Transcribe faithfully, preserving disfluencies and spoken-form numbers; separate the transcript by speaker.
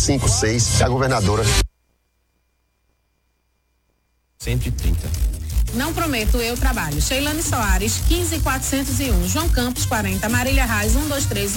Speaker 1: cinco seis, a governadora.
Speaker 2: cento e trinta.
Speaker 3: Não prometo, eu trabalho. Sheilane Soares, quinze mil quatrocentos e um. João Campos, quarenta. Marília Reis, um dois três